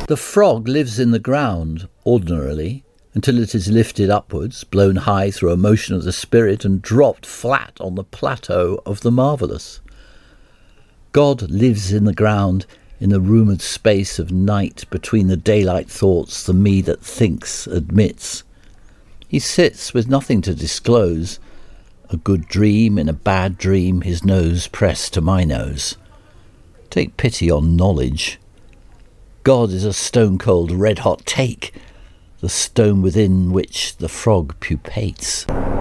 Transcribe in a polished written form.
The frog lives in the ground, ordinarily, until it is lifted upwards, blown high through a motion of the spirit, and dropped flat on the plateau of the marvellous. God lives in the ground, in the rumoured space of night between the daylight thoughts the me that thinks admits. He sits with nothing to disclose, a good dream in a bad dream, his nose pressed to my nose. Take pity on knowledge. God is a stone-cold red-hot take, the stone within which the frog pupates.